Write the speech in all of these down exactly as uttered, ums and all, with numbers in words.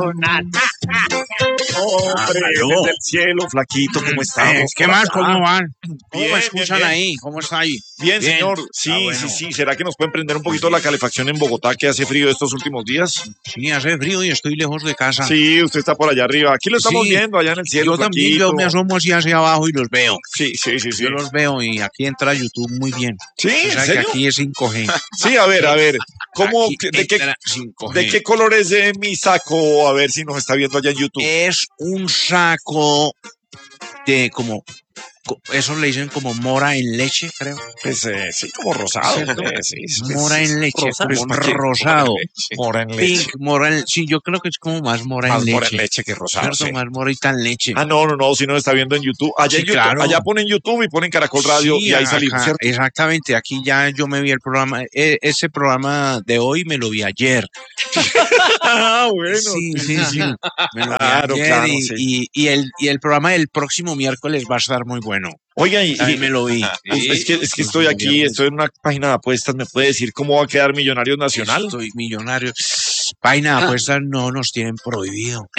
Jonathan. Hombre, desde el cielo, flaquito, ¿cómo estamos? Eh, ¿Qué más? ¿Cómo van? ¿Cómo Bien, me escuchan bien, bien. ahí? ¿Cómo está ahí? Bien, Bien. señor. Sí, Ah, bueno. sí, sí. ¿Será que nos pueden prender un poquito la calefacción en Bogotá, que hace frío estos últimos días? Sí, hace frío y estoy lejos de casa. Sí, usted está por allá arriba. Aquí lo estamos Sí. viendo, allá en el cielo, Yo también, flaquito. yo me asomo así hacia abajo y los veo. Sí, sí, sí, sí. Yo los veo y aquí entra YouTube muy bien. Sí, O ¿en sea que serio? aquí es cinco G. Sí, a ver, a ver. ¿Cómo, Aquí de, qué, entra cinco G. ¿De qué color es de mi saco? A ver si nos está viendo allá en YouTube. Es un saco de como, co- eso le dicen como mora en leche, creo. Pues eh, sí, como rosado. ¿Cierto? eh, sí, sí, Mora sí, en leche, rosado. pues, Mora en leche. rosado. Mora en leche. Pink, mora en, sí, yo creo que es como más mora Más en leche. mora en leche que rosado, ¿Cierto? sí. Más morita en leche. Ah, no, no, no, si nos está viendo en YouTube. Allá, Sí, en YouTube, claro. allá ponen YouTube y ponen Caracol Radio Sí, y ahí acá, salimos, ¿cierto? exactamente, aquí ya yo me vi el programa, e- ese programa de hoy me lo vi ayer. Ah, bueno. Sí, sí, sí. Me lo vi Claro, ayer claro, y, sí. y, y el, y el programa del próximo miércoles va a estar muy bueno. Oiga, y, También y- me lo vi. uf, es que, es que Sí, estoy sí, aquí, viernes. estoy en una página de apuestas, ¿me puede decir cómo va a quedar Millonarios Nacional? Estoy millonario. Página de apuestas no nos tienen prohibido.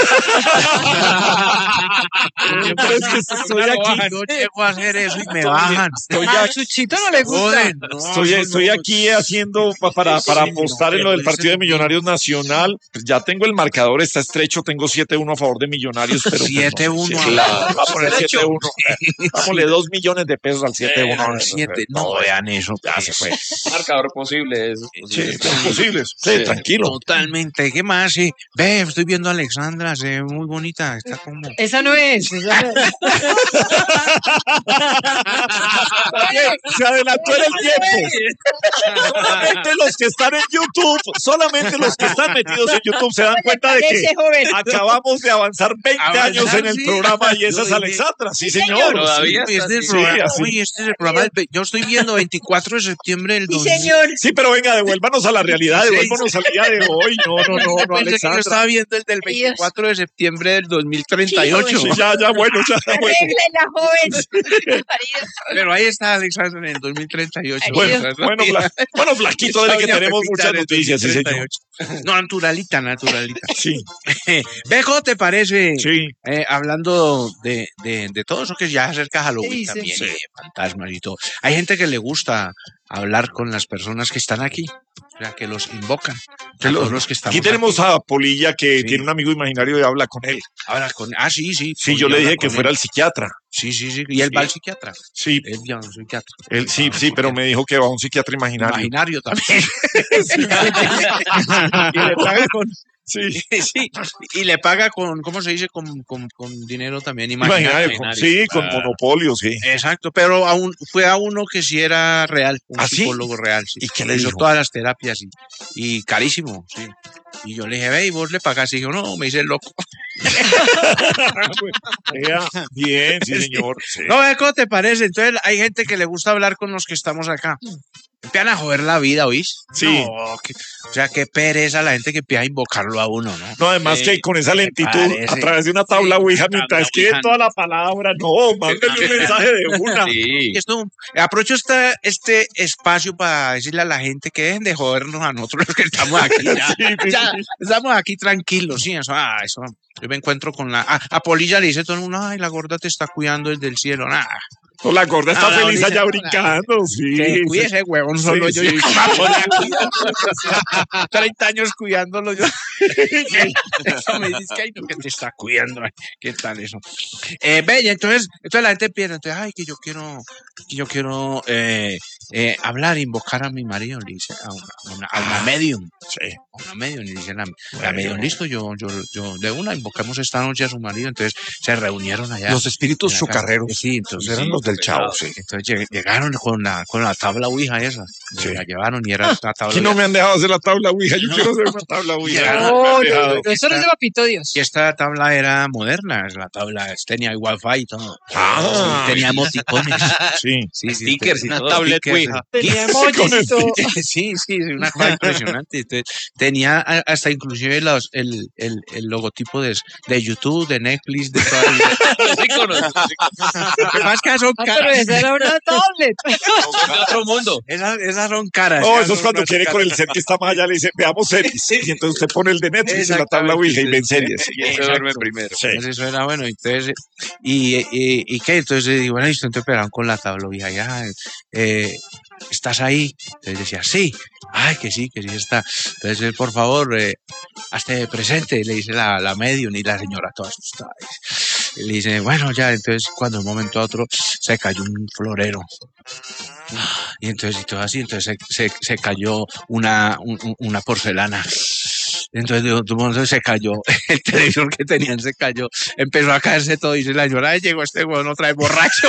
Pero es que estoy aquí, Yo llego a hacer eso y me bajan. estoy A aquí, Chuchito no le gusta. Joden, no, estoy, eso estoy no- aquí haciendo pa- para, para apostar en lo del partido de Millonarios Nacional. Pues ya tengo el marcador, está estrecho, tengo siete uno a favor de Millonarios, pero pues no sé siete uno, si- ah, claro, vamos a poner siete uno. Sí. Dámosle dos millones de pesos al siete uno. Al siete. No vean eso. Ya se fue. Marcador posible eso. Sí, es posible. Sí, tranquilo. Totalmente. ¿Qué más? Sí. Ve, estoy viendo a Alexandra, se ve muy bonita. Está como. Esa no es. Esa no es. También se adelantó en el tiempo. Solamente los que están en YouTube, solamente los que están metidos en YouTube se dan cuenta de que Ese joven. acabamos de avanzar veinte Avanzar, años en el sí. programa y esa es Yo- Alexandra. Sí, Sí, señor. señor. Todavía Sí, este es el Sí, programa. así. Oye, este es el programa. del ve- Yo estoy viendo veinticuatro de septiembre del Sí, dos mil. señor. Sí, pero venga, devuélvanos a la realidad, Sí, devuélvanos al día de hoy. No, no, no, no, Pensé que yo Alexandra. estaba viendo el del veinticuatro de septiembre del dos mil treinta y ocho. Sí, ya, ya, bueno, ya, bueno. Arréglela, joven. Marido. Pero ahí está Alexandra en el dos mil treinta y ocho. Ay, Bueno, Dios. bueno, Fla- bueno, Flaquito, dele que Doña tenemos Pepita muchas del noticias, sí, señor. dos mil treinta y ocho. No, naturalita, naturalita. Sí, Ve, ¿cómo te parece? sí. Eh, hablando de, de, de todo eso que ya se acerca ¿Qué Halloween dice? también, Sí. y de fantasmas y todo. Hay gente que le gusta hablar con las personas que están aquí, o sea, que los invocan. Que A los- todos los que estamos Aquí tenemos aquí. a Polilla que Sí. tiene un amigo imaginario y habla con él. Habla con... Ah, sí, sí. Sí, con- yo le habla dije que con fuera él. al psiquiatra. Sí, sí, sí. Y él Sí. va al psiquiatra. Sí, Él ya va al psiquiatra. él, sí, Ah, sí, pero porque- me dijo que va a un psiquiatra imaginario. Imaginario también. Y le paga con... Sí, Sí, y le paga con, ¿cómo se dice? Con, con, con dinero también imaginario. imaginario. con- sí, con Ah. monopolio, sí. Exacto, pero a un- fue a uno que sí era real, un ¿Ah, sí? psicólogo real. Sí. ¿Y qué le Hizo dijo? todas las terapias y, y carísimo, sí. Y yo le dije, ve, ¿y vos le pagás? Y dijo, no, me hice loco. Vea, bien, sí, señor. Sí. No, ve, ¿cómo te parece? Entonces hay gente que le gusta hablar con los que estamos acá. Empiezan a joder la vida, ¿oís? Sí. No, que- o sea, qué pereza la gente que empieza a invocarlo a uno, ¿no? No, además Sí, que con esa lentitud, parece. a través de una tabla Sí, Ouija, una mientras tabla escribe Ouija. toda la palabra, no, mándenle un mensaje de una. Sí. Y esto, aprovecho esta, este espacio para decirle a la gente que dejen de jodernos a nosotros los que estamos aquí. Ya, Sí, sí, ya, sí. estamos aquí tranquilos, sí, eso, ah, eso. Yo me encuentro con la. Ah, a Polilla le dice todo el mundo, ay, la gorda te está cuidando desde el cielo. Nah, No, la gorda está No, la feliz gorda- allá brincando, sí. que sí. cuide ese huevón solo Sí, yo. sí. yo treinta años cuidándolo yo. Eso me dice que, ay, no, que te está cuidando. ay, ¿Qué tal eso? Eh, ve, y entonces, entonces la gente empieza, entonces, ay, que yo quiero, que yo quiero eh, eh, hablar, invocar a mi marido, le dice a una, a una, a una medium. Sí. A una medium, y dice la, la Bueno. medium, listo, yo, yo, yo, de una, invocamos esta noche a su marido, entonces se reunieron allá. Los espíritus en la casa. chocarreros. Sí, entonces. Eran sí, los del chavo, sí. entonces lleg- llegaron con la, con la tabla Ouija esa. Sí. La llevaron y era una tabla Aquí no me han dejado hacer la tabla Ouija, yo No. quiero hacer una tabla Ouija. Ya. No me han No, dejado. no, no, eso no es de papito Dios. Y esta tabla era moderna, es la tabla tenía wifi y todo. Ah. Sí, tenía emoticones. Sí. Sí, sí, Stickers y tenía todo. tablet Stickers. Ouija. Tenía emojis y todo. Sí, sí, sí, una cosa impresionante. Entonces, tenía a- hasta inclusive los, el, el, el logotipo de, de YouTube, de Netflix, de todas Los íconos. Lo que pasa es que son Ah, pero caras. esa era una tablet. De otro mundo. Esas, esas son caras. No, esas eso es son cuando unas quiere con el caras. set que está más allá, le dice, veamos series. Y entonces usted pone el el de Netflix en la tabla Ouija y ven series. Y él se duerme primero. Sí. Entonces eso era bueno, entonces, y, y, y qué, entonces digo, bueno, listo, entonces pegaban con la tabla Ouija, ya, eh, ¿estás ahí? Entonces decía, sí, ay, que sí, que sí está. Entonces, eh, por favor, eh, hazte presente, le dice la, la medium y la señora toda asustada. Y le dice, bueno, ya, entonces cuando de un momento a otro se cayó un florero. Y entonces, y todo así, entonces se, se, se cayó una, un- una porcelana. Entonces, de un momento se cayó, el televisor que tenían se cayó, empezó a caerse todo, y dice la señora, "Ay, llegó este huevón otra vez borracho".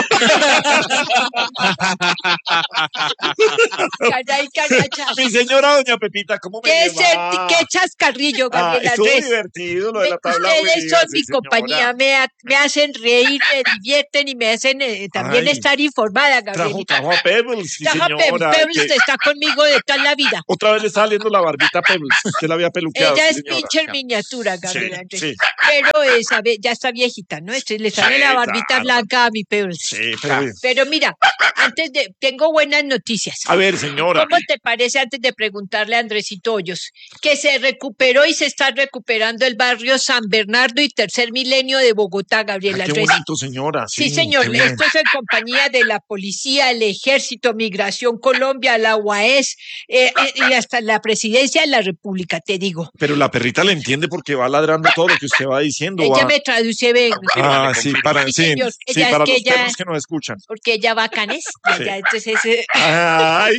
Caray, caracha. Mi señora doña Pepita, ¿cómo me ¿Qué, le ser- va? qué chascarrillo, Ah, Gabriel estuvo Andrés. divertido lo de la tabla Ustedes Ouija, son sí, mi señora. compañía, me, ha- me hacen reír, me divierten y me hacen eh, también Ay. estar informada, Trajo, Gabrielita. trajo a Pebbles, sí, Traja Pe- señora. Pebbles que está conmigo de toda la vida. otra vez le está saliendo la barbita a Pebbles. Usted la había peluqueado. Ella sí, es señora. pinche en miniatura, Sí, Gabriel Andrés. sí, Pero esa ve- ya está viejita, ¿no? Este, le sale Sí, la barbita claro. blanca a mi Pebbles. sí, pero... Pero mira, antes de, tengo buenas noticias. A ver, señora. ¿Cómo te parece, antes de preguntarle a Andresito Hoyos, que se recuperó y se está recuperando el barrio San Bernardo y Tercer Milenio de Bogotá, Gabriel Ay, qué Andrés? bonito, señora. Sí, Sí, señor, qué bien. esto es en compañía de la policía, el ejército, Migración Colombia, la U A E S eh, eh, y hasta la presidencia de la República, te digo. Pero la perrita le entiende porque va ladrando todo lo que usted va diciendo. Ella va- me traduce, ven, Ah, sí, para, Sí, sí, señor. sí, Ella es para que los ella- perros que nos escuchan. porque ella bacanes. Sí. Ya, entonces, eh, Ay,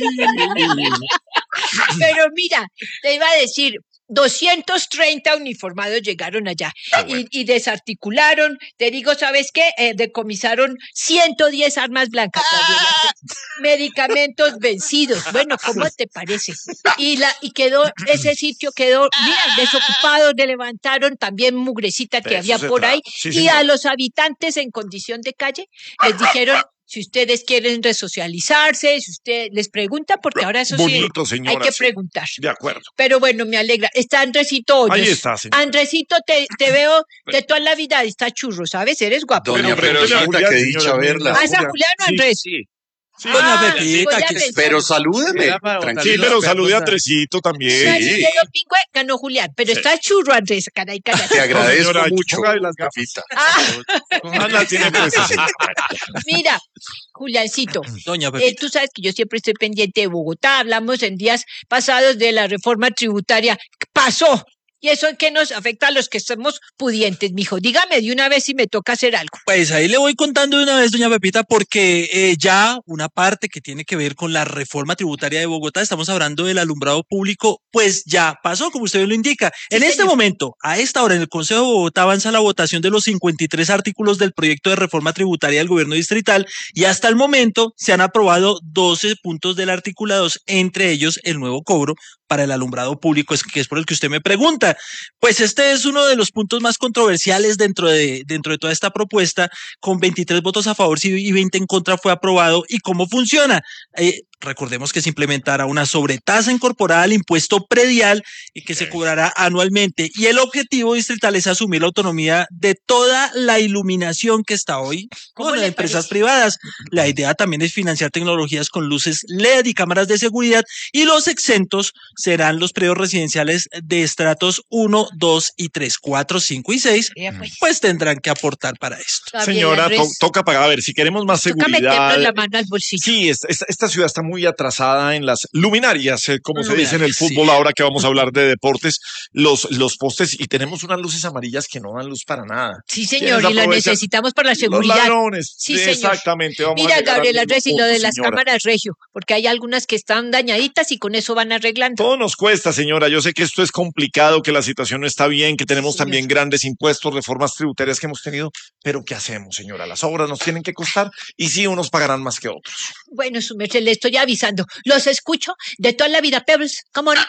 pero mira, te iba a decir, doscientos treinta uniformados llegaron allá y, y desarticularon, te digo, ¿sabes qué? Eh, decomisaron ciento diez armas blancas, Gabriela. Medicamentos vencidos. Bueno, ¿cómo te parece? Y la y quedó, ese sitio quedó, mira, desocupado, le levantaron también mugrecita que De había eso se por trata. ahí Sí, y señor. a los habitantes en condición de calle les dijeron, si ustedes quieren resocializarse, si usted les pregunta, porque ahora eso bonito, sí, hay señora. que sí. preguntar. De acuerdo. Pero bueno, me alegra. Está Andresito Hoyos. Ahí está, señor. Andresito, te, te veo de toda la vida. Está churro, ¿sabes? Eres guapo. Doña Pero Pepita, Julián, qué señora, dicha mira, verla. Ah, ¿es a Julián o Sí, Andrés? Sí, Sí, Ah, Doña Pepita, voy a que- pensar. Pero salúdeme. era para botarle Sí, los pero perros salude a a- Andresito No, también. Sí. ni de pingüe, ganó Julián, pero Sí. está churro, Andrés. Caray, caray. Te agradezco señora, mucho, póngale las gafas. Pepita. Ah, Ah, la tiene puesta, sí. mira, Juliancito, Doña eh, Pepita. tú sabes que yo siempre estoy pendiente de Bogotá. Hablamos en días pasados de la reforma tributaria. Pasó. ¿Y eso en qué nos afecta a los que somos pudientes, mijo? Dígame de una vez si me toca hacer algo. Pues ahí le voy contando de una vez, doña Pepita, porque eh, ya una parte que tiene que ver con la reforma tributaria de Bogotá, estamos hablando del alumbrado público, pues ya pasó, como usted lo indica. Sí, en este señor. momento, a esta hora, en el Consejo de Bogotá avanza la votación de los cincuenta y tres artículos del proyecto de reforma tributaria del gobierno distrital y hasta el momento se han aprobado doce puntos del artículo dos, entre ellos el nuevo cobro para el alumbrado público, es que es por el que usted me pregunta. Pues este es uno de los puntos más controversiales dentro de, dentro de toda esta propuesta, con veintitrés votos a favor y veinte en contra fue aprobado. ¿Y cómo funciona? Eh, recordemos que se implementará una sobretasa incorporada al impuesto predial y que se cobrará anualmente. Y el objetivo distrital es asumir la autonomía de toda la iluminación que está hoy ¿Cómo con le empresas parece? privadas. La idea también es financiar tecnologías con luces L E D y cámaras de seguridad, y los exentos serán los predios residenciales de estratos uno, dos y tres, cuatro, cinco y seis, Ya, pues, pues tendrán que aportar para esto. Gabriel Señora, Andrés, to- toca pagar. A ver, si queremos más toca seguridad. meternos la mano al bolsillo. Sí, es- es- esta ciudad está muy atrasada en las luminarias, eh, como se dice en el Luminarias, sí. fútbol ahora que vamos a hablar de deportes, los, los postes, y tenemos unas luces amarillas que no dan luz para nada. Sí, señor, y lo aprovechan? necesitamos para la Los seguridad. ladrones. Sí, señor. Exactamente. Vamos a Mira, llegar al Gabriel mismo Andrés, y lo punto, de las señora. cámaras regio, porque hay algunas que están dañaditas y con eso van arreglando. Todo nos cuesta, señora. Yo sé que esto es complicado, que la situación no está bien, que tenemos Señor. también grandes impuestos, reformas tributarias que hemos tenido, pero ¿qué hacemos, señora? Las obras nos tienen que costar y sí, unos pagarán más que otros. Bueno, su merced, le estoy avisando. Los escucho de toda la vida, Pebbles. ¿Cómo no?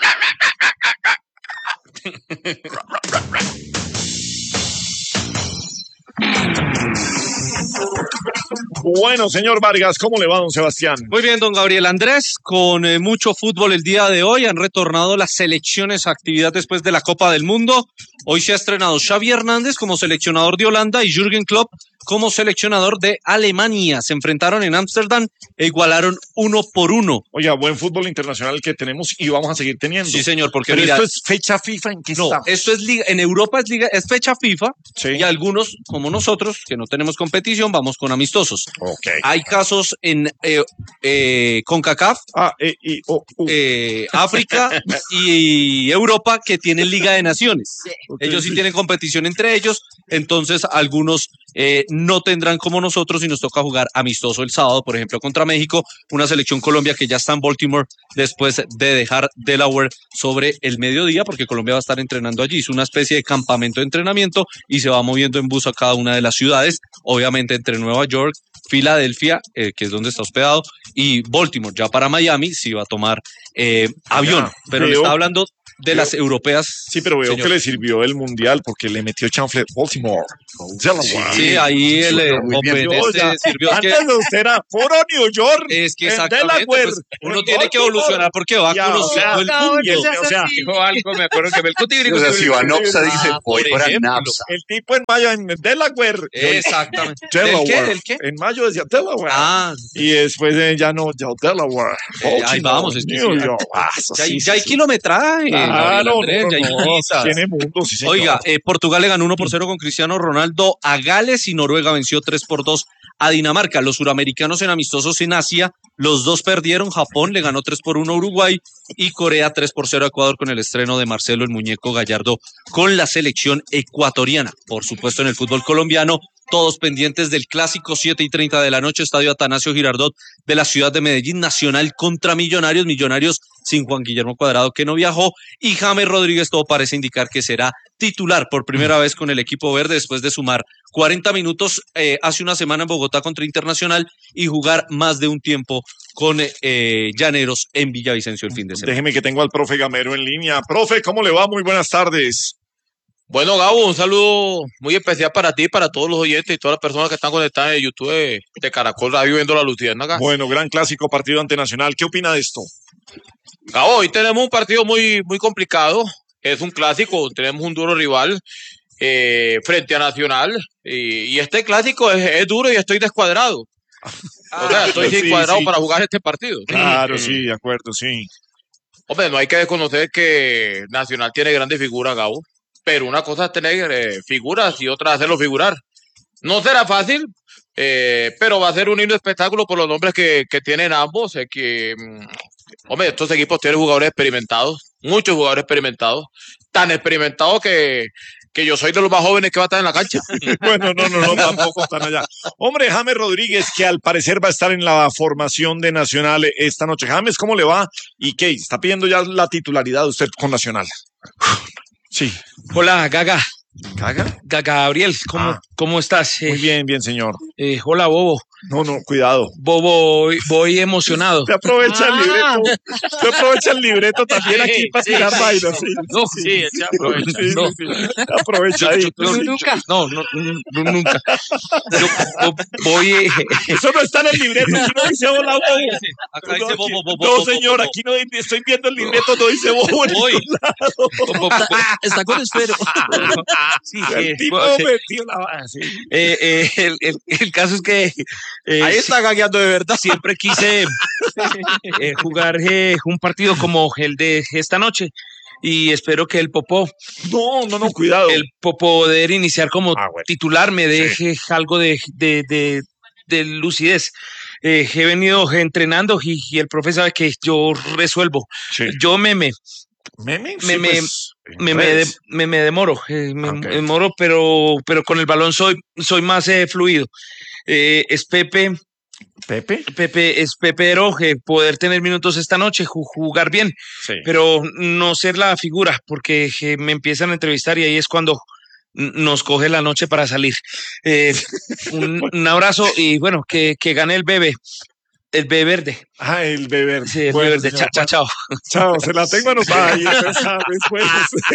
Bueno, señor Vargas, ¿cómo le va, don Sebastián? Muy bien, don Gabriel Andrés, con eh, mucho fútbol el día de hoy. Han retornado las selecciones a actividad después de la Copa del Mundo. Hoy se ha estrenado Xavi Hernández como seleccionador de Holanda y Jürgen Klopp como seleccionador de Alemania. Se enfrentaron en Ámsterdam e igualaron uno por uno. Oiga, buen fútbol internacional que tenemos y vamos a seguir teniendo. Sí, señor, porque Pero mira, esto es fecha FIFA, ¿en qué no, estamos? esto es liga, en Europa es liga, es fecha FIFA, Sí. y algunos, como nosotros, que no tenemos competición, vamos con amistosos. Ok. Hay casos en eh, eh, CONCACAF, Ah, eh, y, oh, uh. eh, África y Europa que tienen Liga de Naciones. Ok, Ellos sí sí. tienen competición entre ellos, entonces algunos eh, no tendrán como nosotros y nos toca jugar amistoso el sábado, por ejemplo, contra México, una selección Colombia que ya está en Baltimore después de dejar Delaware sobre el mediodía, porque Colombia va a estar entrenando allí. Es una especie de campamento de entrenamiento y se va moviendo en bus a cada una de las ciudades, obviamente entre Nueva York, Filadelfia, eh, que es donde está hospedado, y Baltimore. Ya para Miami sí va a tomar eh, avión, pero le veo- está hablando de veo- las europeas. Sí, pero veo señor. que le sirvió el mundial porque le metió chanfle Baltimore. Delaware. Sí, ahí el eh, muy bien. Open este Yo ya- sirvió. Es que, Antes de usted era puro New York. es que en exactamente, Delaware, pues, uno en tiene que Baltimore. evolucionar porque va Ya, conociendo o sea, el no, mundo. no seas o sea, así. Dijo algo, me acuerdo que me el cutibri, O sea, cutibri, si Vanopsa cutibri. dice, Ah, voy por para ejemplo. Napsa. El tipo en mayo en Delaware. Exactamente. ¿Del Delaware. qué? ¿Del qué? En mayo decía Delaware. Ah, Y después eh, ya no, ya Delaware. Eh, ahí Baltimore, vamos, es que New sí. York. Ah, eso ya, hay- sí, ya hay sí, sí. kilometraje. Gabriel Claro, Andrés, no, ya hay no, visas. tiene mundo, sí, señor. Oiga, eh, Portugal le ganó uno por cero con Cristiano Ronaldo a Gales y Noruega venció tres por dos a Dinamarca. Los suramericanos en amistosos en Asia, los dos perdieron. Japón le ganó tres por uno a Uruguay y Corea tres por cero a Ecuador con el estreno de Marcelo el Muñeco Gallardo con la selección ecuatoriana. Por supuesto, en el fútbol colombiano, todos pendientes del clásico siete y treinta de la noche, estadio Atanasio Girardot de la ciudad de Medellín, Nacional contra Millonarios, Millonarios sin Juan Guillermo Cuadrado que no viajó y James Rodríguez todo parece indicar que será titular por primera vez con el equipo verde después de sumar cuarenta minutos eh, hace una semana en Bogotá contra Internacional y jugar más de un tiempo con eh, Llaneros en Villavicencio el fin de semana. Déjeme que tengo al profe Gamero en línea. Profe, ¿cómo le va? Muy buenas tardes. Bueno, Gabo, un saludo muy especial para ti, para todos los oyentes y todas las personas que están conectadas en YouTube de, de Caracol Radio viendo la Luciérnaga. Bueno, gran clásico partido ante Nacional. ¿Qué opina de esto? Gabo, hoy tenemos un partido muy, muy complicado. Es un clásico, tenemos un duro rival eh, frente a Nacional. Y, y este clásico es, es duro y estoy descuadrado. O sea, estoy Sí, descuadrado sí. para jugar este partido. Claro, Mm. sí, de acuerdo, sí. Hombre, no hay que desconocer que Nacional tiene grandes figuras, Gabo. Pero una cosa es tener eh, figuras y otra hacerlo figurar. No será fácil, eh, pero va a ser un lindo espectáculo por los nombres que, que tienen ambos. Eh, que, mm, hombre, estos equipos tienen jugadores experimentados, muchos jugadores experimentados, tan experimentados que, que yo soy de los más jóvenes que va a estar en la cancha. Bueno, no, no, no, tampoco están allá. Hombre, James Rodríguez, que al parecer va a estar en la formación de Nacional esta noche. James, ¿cómo le va? ¿Y qué? ¿Está pidiendo ya la titularidad de usted con Nacional? Sí. Hola, Gaga. ¿Caga? Gaga Gabriel, ¿cómo, Ah. ¿cómo estás? Eh, Muy bien, bien, señor. eh, hola, Bobo. No, no, cuidado. Bobo, voy, voy emocionado. Usted aprovecha el Ah. libreto. Usted aprovecha el libreto también aquí para sí, tirar sí, bailas. Sí, No, Sí, se aprovecha. sí, sí, no. sí. Aprovecha ahí. Yo- Nunca. No, no, no, no, nunca. Yo, yo voy. eh, Eso no está en el libreto. Aquí no dice hola, bobo. Acá dice No, Bobo, aquí- Bobo, no, Bobo, señor, Bobo. aquí no estoy viendo el libreto, no dice bobo. en Voy. ningún lado. bo- bo- Está con esfero. sí, El eh, tipo bo- metió la ah, sí. eh, eh, el, el- el caso es que eh, Ahí está gagueando de verdad. siempre quise eh, jugar eh, un partido como el de esta noche y espero que el Popó, No, no, no, cuidado. el po- poder iniciar como Ah, bueno. titular me deje algo de, de, de, de lucidez. Eh, he venido entrenando y, y el profe sabe que yo resuelvo. Sí. Yo me, me, Meme, me- sí, me- pues, en me, me, redes. de- me, me demoro, eh, me Ok. demoro, pero, pero con el balón soy, soy más eh, fluido. Eh, es Pepe, Pepe. Pepe, es Pepero, eh, poder tener minutos esta noche, ju- jugar bien, Sí. pero no ser la figura, porque eh, me empiezan a entrevistar y ahí es cuando n- nos coge la noche para salir. Eh, un, un abrazo y bueno, que, que gane el bebé, el bebé verde. Ah, el beber. Sí, el Bueno, bebé verde. señor, Chao, chao, chao. Chao, se la tengo anotada ahí. Esa después.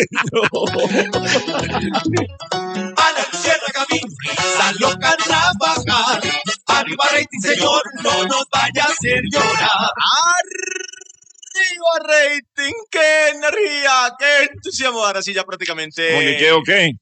A la Luciérnaga Esa loca trabajar. Arriba rating, señor, no nos vaya a hacer llorar. Arriba rating, qué energía, qué entusiasmo. Ahora sí, ya prácticamente. Oye, ¿qué o qué?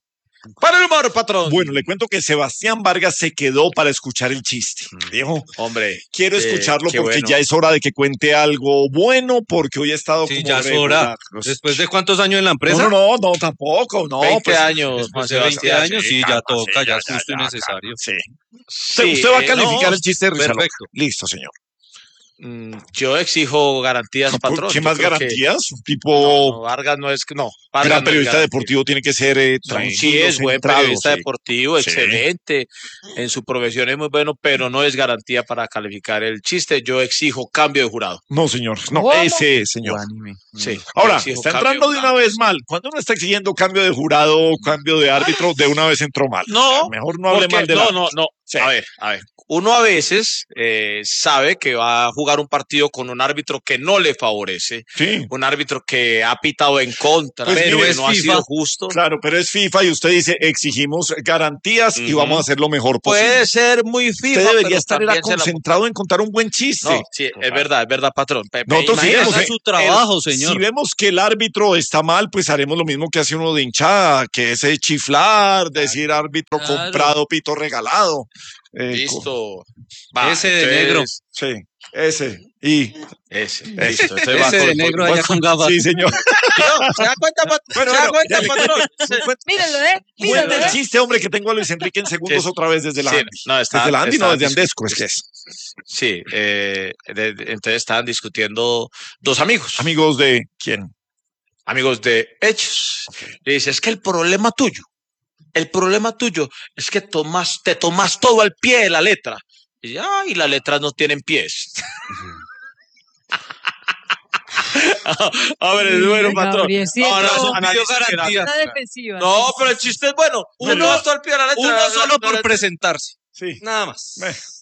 Para el humor, patrón. Bueno, le cuento que Sebastián Vargas se quedó para escuchar el chiste. Dijo, Hombre, quiero eh, escucharlo qué porque bueno. ya es hora de que cuente algo bueno, porque hoy he estado Sí, como ya es regular. hora. ¿Después de cuántos años en la empresa? No, no, no, no, tampoco, no. veinte pues, años, Después Juan de veinte Sebastián. años, sí, ya calma, toca, sí, ya es justo y necesario. Sí. Sí, usted, usted va a eh, calificar no, el chiste de risa loca. perfecto. Listo, señor. Mm, Yo exijo garantías, patrón. ¿Qué Yo más creo que- garantías? Un No, tipo no, Vargas no es que no. Vargas gran no es periodista garantía. deportivo tiene que ser eh, No, tranquilo, sí es buen centrado, periodista sí. deportivo, Sí. excelente. En su profesión es muy bueno, pero no es garantía para calificar el chiste. Yo exijo cambio de jurado. No, señor. No, ¿Cómo? ese es, señor. Sí. Ahora, yo exijo está cambio entrando de jurado. una vez mal. Cuando uno está exigiendo cambio de jurado, cambio de árbitro, de una vez entró mal. No, Mejor no hable porque- mal de no, no, no. Sí. A ver, a ver. Uno a veces eh, sabe que va a jugar un partido con un árbitro que no le favorece, Sí, un árbitro que ha pitado en contra, Pues pero mire, que es no ha FIFA. sido justo. claro, pero es FIFA y usted dice exigimos garantías y Ujú. vamos a hacer lo mejor posible. Puede ser muy FIFA, Usted debería pero estar era también se la- concentrado en contar un buen chiste. No, sí, es verdad, es verdad, patrón. Pe- pe- Nosotros sí imagínate- hemos, haga eh, su trabajo, el- señor. Si vemos que el árbitro está mal, pues haremos lo mismo que hace uno de hinchada, que es eh, chiflar, decir árbitro Claro. comprado, pito regalado. Eh, Listo. Va, Ese de entonces, negro. co- Sí, ese. Y Ese, listo. Ese, va Ese con- de negro con- allá con gafas. sí, señor. ¿Se da cuenta, pat- Bueno, ¿Se da bueno, cuenta, ya le patrón? Míralo, ¿eh? Cuenta Míralo, el ¿eh? chiste, hombre, que tengo a Luis Enrique en segundos Sí. otra vez desde la Sí, Andy. no, está- desde la Andy, no, está desde dis- Andesco, es que es. Sí, eh, de- de- entonces estaban discutiendo dos amigos, Amigos de quién. amigos de hechos. Le dice, es que el problema tuyo, el problema tuyo es que tomas, te tomas todo al pie de la letra. Y dice, ay, las letras no tienen pies. A ver, es bueno, patrón. Gabrielcito. Ahora No, son pidió análisis garantía. Una defensiva. No, pero el chiste es bueno. Uno- Uno todo al pie de la letra. Uno la- solo la- por la- presentarse. Sí. Nada más. Eh,